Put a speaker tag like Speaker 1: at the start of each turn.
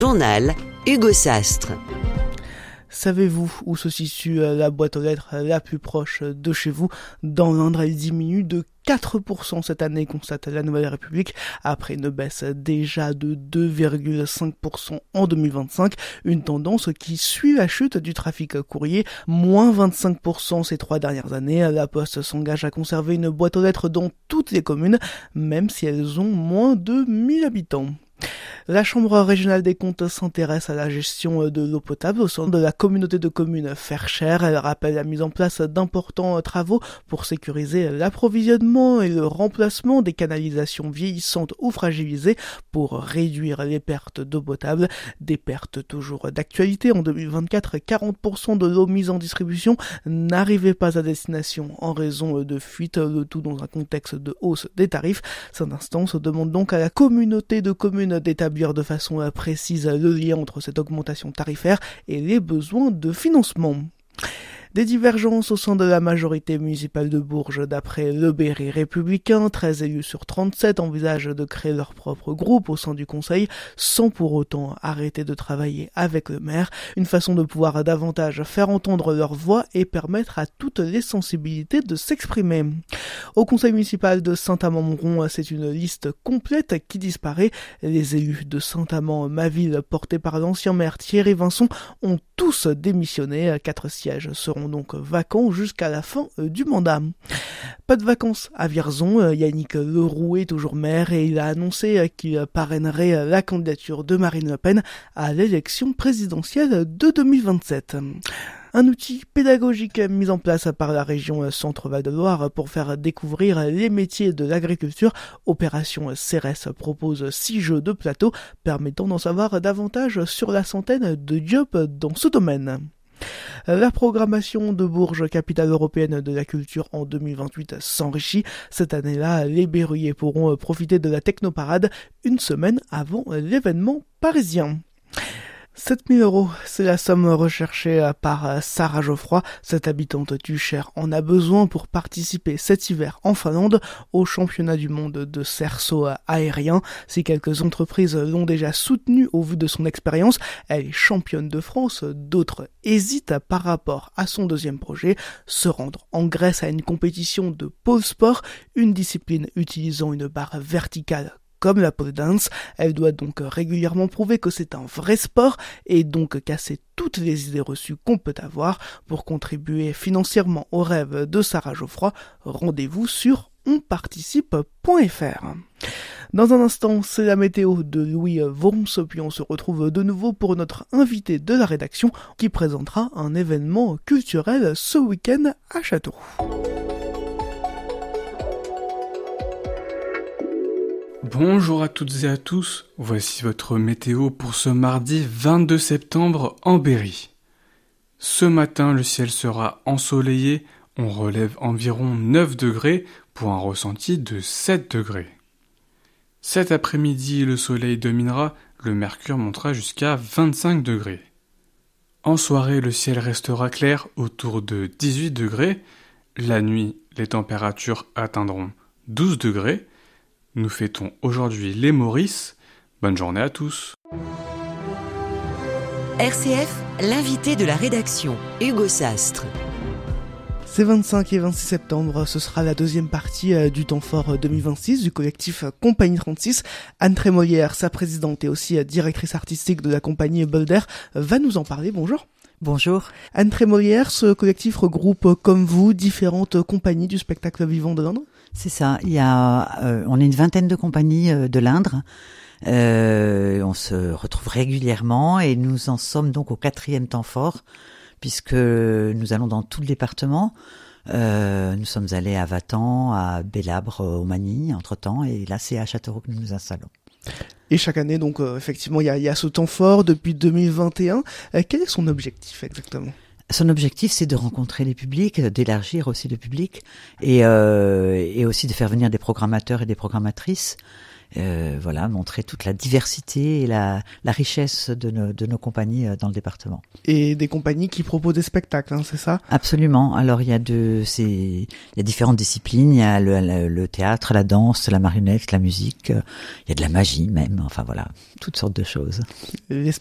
Speaker 1: Journal Hugo Sastre.
Speaker 2: Savez-vous où se situe la boîte aux lettres la plus proche de chez vous? Dans l'Indre, elle diminue de 4% cette année, constate la Nouvelle République, après une baisse déjà de 2,5% en 2025, une tendance qui suit la chute du trafic courrier, moins 25% ces 3 dernières années. La Poste s'engage à conserver une boîte aux lettres dans toutes les communes, même si elles ont moins de 1000 habitants. La Chambre régionale des comptes s'intéresse à la gestion de l'eau potable au sein de la communauté de communes Ferchères. Elle rappelle la mise en place d'importants travaux pour sécuriser l'approvisionnement et le remplacement des canalisations vieillissantes ou fragilisées pour réduire les pertes d'eau potable. Des pertes toujours d'actualité. En 2024, 40% de l'eau mise en distribution n'arrivait pas à destination en raison de fuites, le tout dans un contexte de hausse des tarifs. Cette instance demande donc à la communauté de communes d'établir de façon précise le lien entre cette augmentation tarifaire et les besoins de financement. Des divergences au sein de la majorité municipale de Bourges. D'après le Berry républicain, 13 élus sur 37 envisagent de créer leur propre groupe au sein du conseil, sans pour autant arrêter de travailler avec le maire. Une façon de pouvoir davantage faire entendre leur voix et permettre à toutes les sensibilités de s'exprimer. Au conseil municipal de Saint-Amand-Montrond, c'est une liste complète qui disparaît. Les élus de Saint-Amand-ma-ville, portés par l'ancien maire Thierry Vincent, ont tous démissionné. 4 sièges seront donc vacants jusqu'à la fin du mandat. Pas de vacances à Vierzon. Yannick Leroux est toujours maire et il a annoncé qu'il parrainerait la candidature de Marine Le Pen à l'élection présidentielle de 2027. Un outil pédagogique mis en place par la région Centre-Val de Loire pour faire découvrir les métiers de l'agriculture. Opération CERES propose 6 jeux de plateau permettant d'en savoir davantage sur la centaine de jobs dans ce domaine. La programmation de Bourges, capitale européenne de la culture en 2028, s'enrichit. Cette année-là, les berruyers pourront profiter de la technoparade une semaine avant l'événement parisien. 7 000 €, c'est la somme recherchée par Sarah Geoffroy. Cette habitante du Cher en a besoin pour participer cet hiver en Finlande au championnat du monde de cerceau aérien. Si quelques entreprises l'ont déjà soutenue au vu de son expérience, elle est championne de France. D'autres hésitent par rapport à son deuxième projet, se rendre en Grèce à une compétition de pole sport, une discipline utilisant une barre verticale comme la pole dance. Elle doit donc régulièrement prouver que c'est un vrai sport et donc casser toutes les idées reçues qu'on peut avoir. Pour contribuer financièrement au rêve de Sarah Geoffroy, rendez-vous sur onparticipe.fr. Dans un instant, c'est la météo de Louis Worms, puis on se retrouve de nouveau pour notre invité de la rédaction qui présentera un événement culturel ce week-end à Châteauroux.
Speaker 3: Bonjour à toutes et à tous, voici votre météo pour ce mardi 22 septembre en Berry. Ce matin, le ciel sera ensoleillé, on relève environ 9 degrés pour un ressenti de 7 degrés. Cet après-midi, le soleil dominera, le mercure montera jusqu'à 25 degrés. En soirée, le ciel restera clair autour de 18 degrés. La nuit, les températures atteindront 12 degrés. Nous fêtons aujourd'hui les Maurice. Bonne journée à tous.
Speaker 1: RCF, l'invité de la rédaction, Hugo Sastre.
Speaker 2: Ces 25 et 26 septembre, ce sera la deuxième partie du temps fort 2026 du collectif Compagnie 36. Anne Trémolière, sa présidente et aussi directrice artistique de la compagnie Bolder, va nous en parler. Bonjour.
Speaker 4: Bonjour.
Speaker 2: Anne Trémolière, ce collectif regroupe comme vous différentes compagnies du spectacle vivant de l'Indre ?
Speaker 4: C'est ça, on est une vingtaine de compagnies de l'Indre. On se retrouve régulièrement et nous en sommes donc au 4e temps fort puisque nous allons dans tout le département. Nous sommes allés à Vatan, à Bélabre, au Magny entre-temps et là c'est à Châteauroux que nous nous installons.
Speaker 2: Et chaque année, donc, effectivement, il y a ce temps fort depuis 2021. Quel est son objectif exactement ?
Speaker 4: Son objectif, c'est de rencontrer les publics, d'élargir aussi le public et aussi de faire venir des programmateurs et des programmatrices voilà, montrer toute la diversité et la richesse de nos compagnies dans le département.
Speaker 2: Et des compagnies qui proposent des spectacles, hein, c'est ça?
Speaker 4: Absolument. Alors il y a différentes disciplines. Il y a le théâtre, la danse, la marionnette, la musique. Il y a de la magie même. Enfin voilà, toutes sortes de choses.
Speaker 2: Les